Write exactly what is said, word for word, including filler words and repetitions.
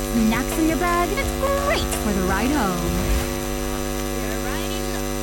snacks in your bag, and it's great for the ride home.